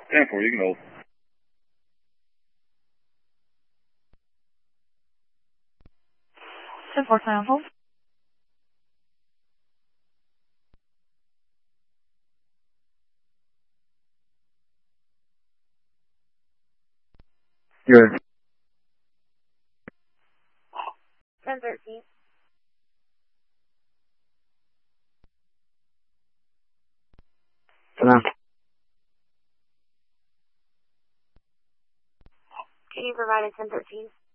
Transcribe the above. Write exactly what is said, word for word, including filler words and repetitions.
ten four, you can hold. ten four, can I hold? Good. ten thirteen. Come on. Can you provide a ten thirteen?